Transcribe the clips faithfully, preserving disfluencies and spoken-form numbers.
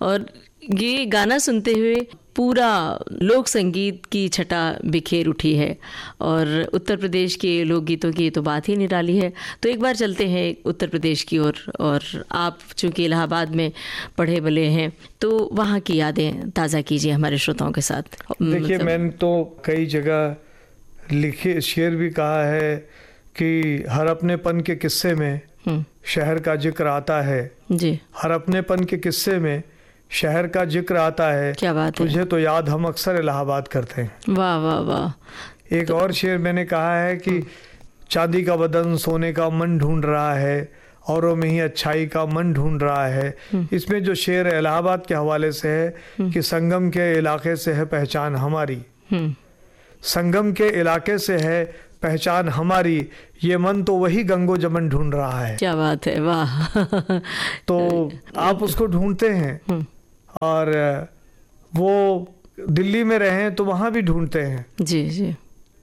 और ये गाना सुनते हुए पूरा लोक संगीत की छटा बिखेर उठी है और उत्तर प्रदेश के लोकगीतों की तो बात ही निराली है। तो एक बार चलते हैं उत्तर प्रदेश की ओर, और, और आप चूँकि इलाहाबाद में पढ़े बले हैं तो वहाँ की यादें ताज़ा कीजिए हमारे श्रोताओं के साथ। देखिए, मतलब... मैंने तो कई जगह लिखे शेर भी कहा है कि हर अपनेपन के किस्से में शहर का जिक्र आता है जी। हर अपनेपन के किस्से में शहर का जिक्र आता है। क्या बात है। तुझे तो याद हम अक्सर इलाहाबाद करते हैं। वाह वाह वाह। एक तो... और शेर मैंने कहा है कि चांदी का बदन सोने का मन ढूंढ रहा है, औरों में ही अच्छाई का मन ढूंढ रहा है। इसमें जो शेर है इलाहाबाद के हवाले से है कि संगम के इलाके से है पहचान हमारी, संगम के इलाके से है पहचान हमारी, ये मन तो वही गंगो जमन ढूंढ रहा है। क्या बात है, वाह। तो आप उसको ढूंढते हैं और वो दिल्ली में रहें तो वहाँ भी ढूंढते हैं। जी जी।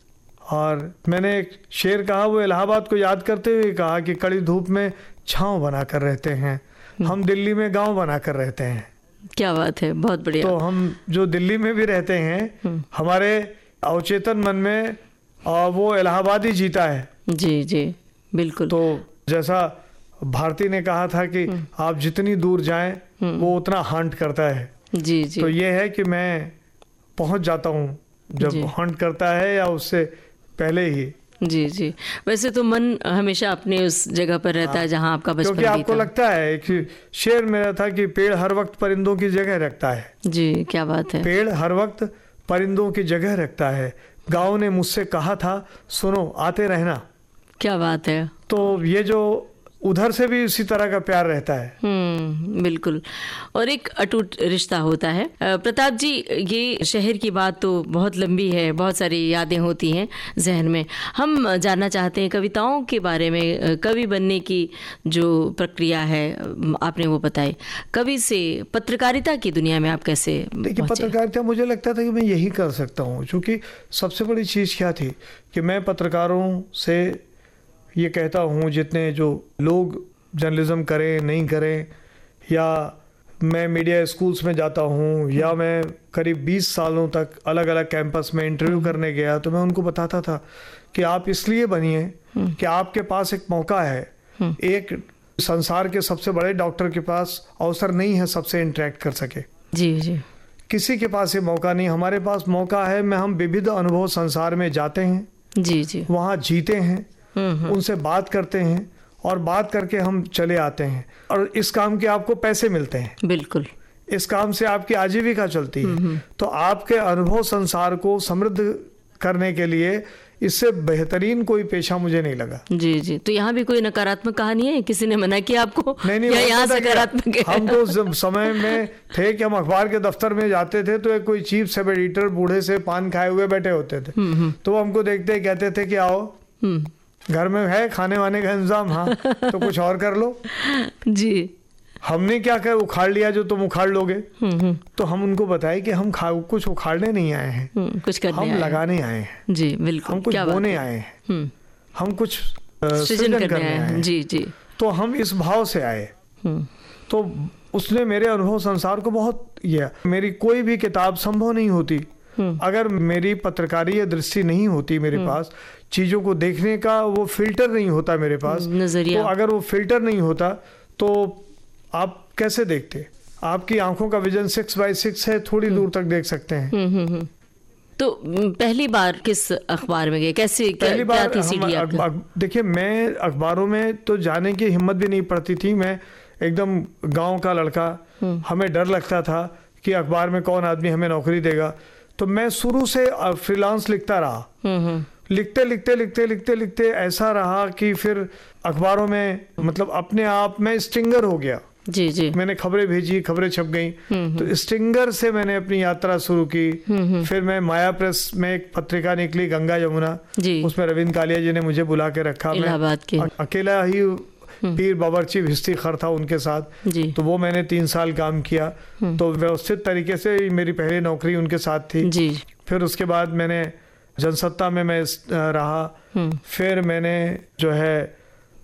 और मैंने एक शेर कहा, वो इलाहाबाद को याद करते हुए कहा कि कड़ी धूप में छांव बनाकर रहते हैं, हम दिल्ली में गांव बनाकर रहते हैं। क्या बात है, बहुत बढ़िया। तो हम जो दिल्ली में भी रहते हैं, हमारे अवचेतन मन में और वो इलाहाबाद ही जीता है। जी जी बिल्कुल। तो जैसा भारती ने कहा था कि आप जितनी दूर जाएं वो उतना हंट करता है। जी जी। तो ये है कि मैं पहुंच जाता हूँ जब हंट करता है या उससे पहले ही। जी जी। वैसे तो मन हमेशा अपने उस जगह पर रहता है जहाँ आपका बचपन बीता। क्योंकि आपको लगता है कि शेर मेरा था कि पेड़ हर वक्त परिंदों की जगह रखता है। जी, क्या बात है। पेड़ हर वक्त परिंदों की जगह रखता है। गाँव ने मुझसे कहा था सुनो आते रहना। क्या बात है। तो ये जो उधर से भी उसी तरह का प्यार रहता है। हम्म, बिल्कुल। और एक अटूट रिश्ता होता है। प्रताप जी, ये शहर की बात तो बहुत लंबी है, बहुत सारी यादें होती हैं जहन में। हम जानना चाहते हैं कविताओं के बारे में। कवि बनने की जो प्रक्रिया है आपने वो बताई, कवि से पत्रकारिता की दुनिया में आप कैसे? देखिए, पत्रकारिता मुझे लगता था कि मैं यही कर सकता हूँ, क्योंकि सबसे बड़ी चीज़ क्या थी कि मैं पत्रकारों से ये कहता हूँ, जितने जो लोग जर्नलिज्म करें नहीं करें, या मैं मीडिया स्कूल्स में जाता हूँ या मैं करीब बीस सालों तक अलग अलग कैंपस में इंटरव्यू करने गया, तो मैं उनको बताता था कि आप इसलिए बनिए कि आपके पास एक मौका है। एक संसार के सबसे बड़े डॉक्टर के पास अवसर नहीं है सबसे इंटरेक्ट कर सके। जी जी। किसी के पास ये मौका नहीं, हमारे पास मौका है। मैं हम विविध अनुभव संसार में जाते हैं। जी जी। वहाँ जीते हैं, उनसे बात करते हैं और बात करके हम चले आते हैं, और इस काम के आपको पैसे मिलते हैं। बिल्कुल। इस काम से आपकी आजीविका चलती है। तो आपके अनुभव संसार को समृद्ध करने के लिए इससे बेहतरीन कोई पेशा मुझे नहीं लगा। जी जी। तो यहाँ भी कोई नकारात्मक कहानी है? किसी ने मना किया आपको? नहीं नहीं, या यहाँ सकारात्मक है? हम तो समय में थे कि हम अखबार के दफ्तर में जाते थे तो एक कोई चीफ सब एडिटर बूढ़े से पान खाए हुए बैठे होते थे, तो हमको देखते कहते थे कि आओ घर में है खाने वाने का इंतजाम, हाँ तो कुछ और कर लो। जी। हमने क्या कर उखाड़ लिया जो तुम उखाड़ लोगे। तो हम उनको बताए कि हम खा कुछ उखाड़ने नहीं आए हैं, कुछ करने हम आए लगाने आए हैं। जी बिल्कुल। हम कुछ बोने आए हैं, हम कुछ सृजन करने, करने आए हैं। जी जी। तो हम इस भाव से आए। तो उसने मेरे अनुभव संसार को बहुत किया। मेरी कोई भी किताब संभव नहीं होती अगर मेरी पत्रकारीय दृष्टि नहीं होती, मेरे पास चीजों को देखने का वो फिल्टर नहीं होता मेरे पास नजरिया। तो अगर वो फिल्टर नहीं होता तो आप कैसे देखते? आपकी आंखों का विजन सिक्स बाई सिक्स है, थोड़ी दूर तक देख सकते हैं। तो पहली बार किस अखबार में गए, कैसे पहली क्या, बार क्या देखिए, मैं अखबारों में तो जाने की हिम्मत भी नहीं पड़ती थी। मैं एकदम गांव का लड़का, हमें डर लगता था कि अखबार में कौन आदमी हमें नौकरी देगा। तो मैं शुरू से फ्रीलांस लिखता रहा। लिखते लिखते लिखते लिखते लिखते ऐसा रहा कि फिर अखबारों में मतलब अपने आप में स्टिंगर हो गया। जी जी। मैंने खबरें भेजी, खबरें छप गई। तो स्टिंगर से मैंने अपनी यात्रा शुरू की। फिर मैं माया प्रेस में एक पत्रिका निकली, गंगा यमुना, उसमें रविंद्र कालिया जी ने मुझे बुला के रखा। मैं अकेला ही पीर बावर्ची भिस्ती खर था उनके साथ। तो वो मैंने तीन साल काम किया। तो व्यवस्थित तरीके से मेरी पहली नौकरी उनके साथ थी। जी। फिर उसके बाद मैंने जनसत्ता में मैं रहा। फिर मैंने जो है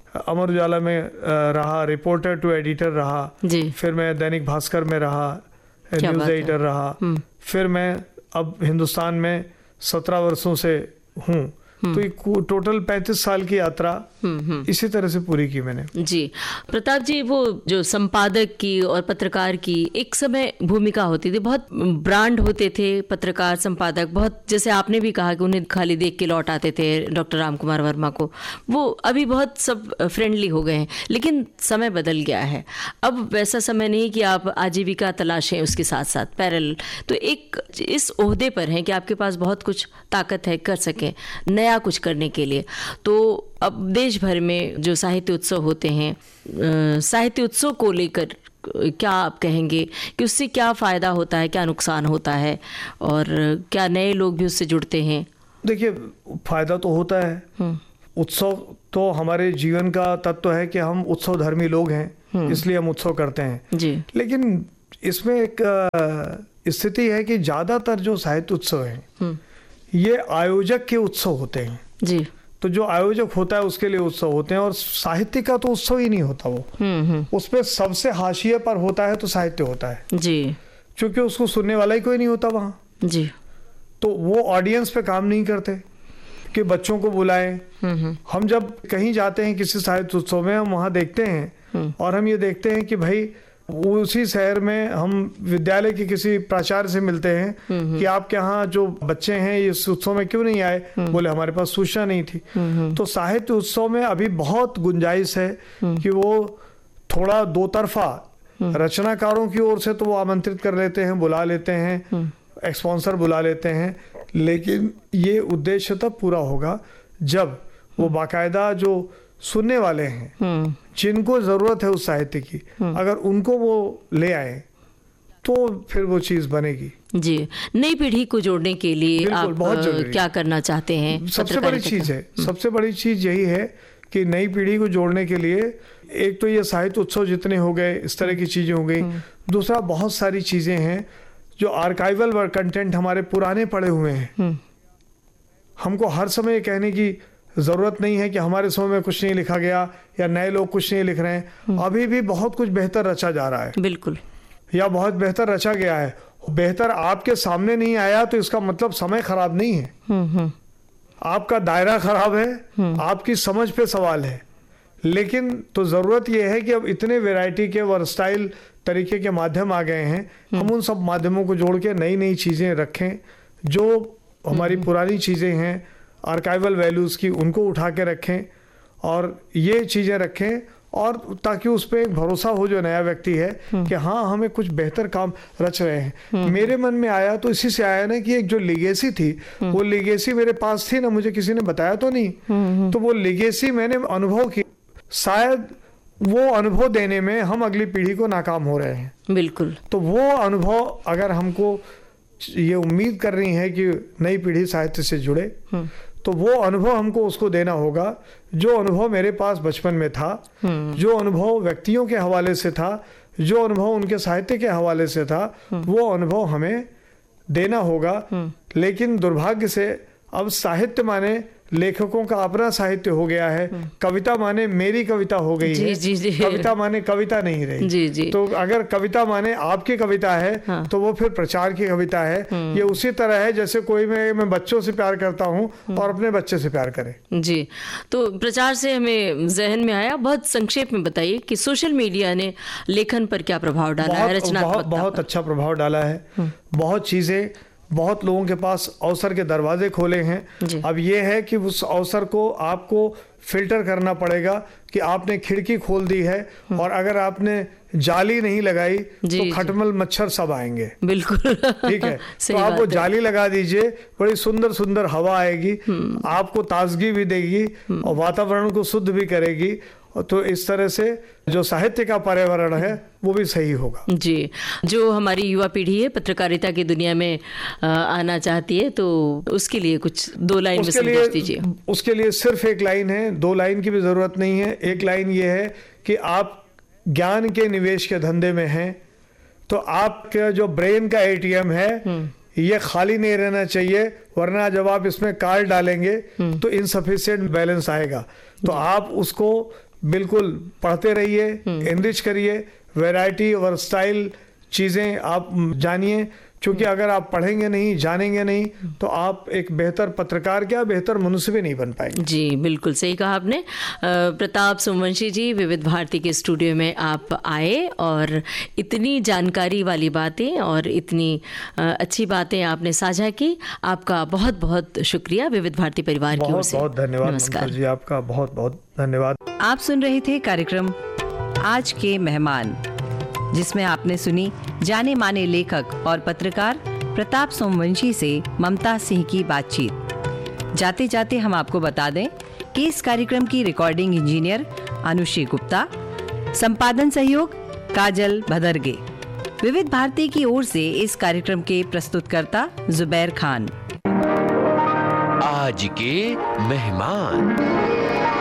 अमर उजाला में रहा, रिपोर्टर टू एडिटर रहा जी। फिर मैं दैनिक भास्कर में रहा, न्यूज़ एडिटर रहा, फिर मैं अब हिंदुस्तान में सत्रह वर्षों से हूँ। तो ये टोटल पैंतीस साल की यात्रा इसी तरह से पूरी की मैंने। जी प्रताप जी, वो जो संपादक की और पत्रकार की एक समय भूमिका होती थी, बहुत ब्रांड होते थे पत्रकार संपादक, बहुत, जैसे आपने भी कहा कि उन्हें खाली देख के लौट आते थे डॉक्टर राम कुमार वर्मा को, वो अभी बहुत सब फ्रेंडली हो गए हैं। लेकिन समय बदल गया है, अब वैसा समय नहीं कि आप आजीविका तलाशें उसके साथ साथ पैरेलल। तो एक इस ओहदे पर हैं कि आपके पास बहुत कुछ ताकत है, कर सकें नया कुछ करने के लिए। तो अब देश भर में जो साहित्य उत्सव होते हैं, साहित्य उत्सव को लेकर क्या आप कहेंगे कि उससे क्या फ़ायदा होता है, क्या नुकसान होता है, और क्या नए लोग भी उससे जुड़ते हैं? देखिए, फ़ायदा तो होता है। उत्सव तो हमारे जीवन का तत्व है कि हम उत्सव धर्मी लोग हैं, इसलिए हम उत्सव करते हैं जी। लेकिन इसमें एक स्थिति है कि ज़्यादातर जो साहित्य उत्सव हैं ये आयोजक के उत्सव होते हैं जी। तो जो आयोजक होता है उसके लिए उत्सव होते हैं, और साहित्य का तो उत्सव ही नहीं होता वो। उस पर सबसे हाशिए पर होता है तो साहित्य होता है जी, क्योंकि उसको सुनने वाला ही कोई नहीं होता वहाँ जी। तो वो ऑडियंस पे काम नहीं करते कि बच्चों को बुलाएं। हम जब कहीं जाते हैं किसी साहित्य उत्सव में, हम वहाँ देखते हैं और हम ये देखते हैं कि भाई उसी शहर में हम विद्यालय के किसी प्राचार्य से मिलते हैं कि आपके यहाँ जो बच्चे हैं इस उत्सव में क्यों नहीं आए, बोले हमारे पास सूचना नहीं थी। तो साहित्य उत्सव में अभी बहुत गुंजाइश है कि वो थोड़ा दो तरफा, रचनाकारों की ओर से तो वो आमंत्रित कर लेते हैं, बुला लेते हैं, स्पॉन्सर बुला लेते हैं, लेकिन ये उद्देश्य तब पूरा होगा जब वो बाकायदा जो सुनने वाले हैं जिनको जरूरत है उस साहित्य की, अगर उनको वो ले आए तो फिर वो चीज बनेगी। जी, नई पीढ़ी को जोड़ने के लिए आप क्या करना चाहते हैं? सबसे बड़ी चीज है सबसे बड़ी चीज यही है कि नई पीढ़ी को जोड़ने के लिए एक तो ये साहित्य उत्सव जितने हो गए, इस तरह की चीजें हो गई। दूसरा, बहुत सारी चीजें हैं जो आर्काइवल कंटेंट हमारे पुराने पड़े हुए हैं। हमको हर समय कहने की ज़रूरत नहीं है कि हमारे समय में कुछ नहीं लिखा गया या नए लोग कुछ नहीं लिख रहे हैं। अभी भी बहुत कुछ बेहतर रचा जा रहा है, बिल्कुल, या बहुत बेहतर रचा गया है। बेहतर आपके सामने नहीं आया तो इसका मतलब समय खराब नहीं है, आपका दायरा खराब है, आपकी समझ पे सवाल है। लेकिन तो ज़रूरत यह है कि अब इतने वैरायटी के वर्सटाइल तरीके के माध्यम आ गए हैं, हम उन सब माध्यमों को जोड़ के नई नई चीज़ें रखें, जो हमारी पुरानी चीज़ें हैं आर्काइवल वैल्यूज़ की, उनको उठा के रखें और ये चीज़ें रखें, और ताकि उस पर एक भरोसा हो जो नया व्यक्ति है कि हाँ हमें कुछ बेहतर काम रच रहे हैं। मेरे मन में आया तो इसी से आया ना कि एक जो लिगेसी थी, वो लिगेसी मेरे पास थी ना, मुझे किसी ने बताया तो नहीं, तो वो लिगेसी मैंने अनुभव की। शायद वो अनुभव देने में हम अगली पीढ़ी को नाकाम हो रहे हैं, बिल्कुल। तो वो अनुभव अगर हमको ये उम्मीद कर रही है कि नई पीढ़ी साहित्य से जुड़े, तो वो अनुभव हमको उसको देना होगा जो अनुभव मेरे पास बचपन में था, जो अनुभव व्यक्तियों के हवाले से था, जो अनुभव उनके साहित्य के हवाले से था, वो अनुभव हमें देना होगा। लेकिन दुर्भाग्य से अब साहित्य माने लेखकों का अपना साहित्य हो गया है, कविता माने मेरी कविता हो गई जी, है जी, जी, कविता माने कविता नहीं रही जी, जी। तो अगर कविता माने आपकी कविता है हाँ। तो वो फिर प्रचार की कविता है। ये उसी तरह है जैसे कोई मैं मैं बच्चों से प्यार करता हूँ और अपने बच्चे से प्यार करे जी। तो प्रचार से हमें जहन में आया, बहुत संक्षेप में बताइए कि सोशल मीडिया ने लेखन पर क्या प्रभाव डाला है? रचनात्मकता बहुत अच्छा प्रभाव डाला है, बहुत चीजें, बहुत लोगों के पास अवसर के दरवाजे खोले हैं। अब ये है कि उस अवसर को आपको फिल्टर करना पड़ेगा कि आपने खिड़की खोल दी है और अगर आपने जाली नहीं लगाई तो खटमल मच्छर सब आएंगे, बिल्कुल ठीक है। तो आप वो जाली लगा दीजिए, बड़ी सुंदर सुंदर हवा आएगी, आपको ताजगी भी देगी और वातावरण को शुद्ध भी करेगी। तो इस तरह से जो साहित्य का पर्यावरण है वो भी सही होगा जी। जो हमारी युवा पीढ़ी है पत्रकारिता की दुनिया में आना चाहती है, तो उसके लिए कुछ दो लाइन में संदेश दीजिए। उसके लिए सिर्फ एक लाइन है, दो लाइन की भी जरूरत नहीं है। एक लाइन ये है कि आप ज्ञान के निवेश के धंधे में हैं तो आपका जो ब्रेन का एटीएम है ये खाली नहीं रहना चाहिए, वरना जब आप इसमें कार्ड डालेंगे तो इनसफिशिएंट बैलेंस आएगा। तो आप उसको बिल्कुल पढ़ते रहिए, एनरिच करिए, वैरायटी और स्टाइल चीज़ें आप जानिए, क्योंकि अगर आप पढ़ेंगे नहीं, जानेंगे नहीं, तो आप एक बेहतर पत्रकार क्या बेहतर मनुष्य भी नहीं बन पाएंगे। जी बिल्कुल सही कहा आपने। प्रताप सोमवंशी जी, विविध भारती के स्टूडियो में आप आए और इतनी जानकारी वाली बातें और इतनी अच्छी बातें आपने साझा की। आपका बहुत बहुत शुक्रिया विविध भारती परिवार की ओर से। बहुत बहुत धन्यवाद नमस्कार जी, आपका बहुत बहुत धन्यवाद। आप सुन रहे थे कार्यक्रम आज के मेहमान, जिसमें आपने सुनी जाने माने लेखक और पत्रकार प्रताप सोमवंशी से ममता सिंह की बातचीत। जाते जाते हम आपको बता दें कि इस कार्यक्रम की रिकॉर्डिंग इंजीनियर अनुश्री गुप्ता, संपादन सहयोग काजल भदरगे। विविध भारती की ओर से इस कार्यक्रम के प्रस्तुतकर्ता जुबैर खान। आज के मेहमान।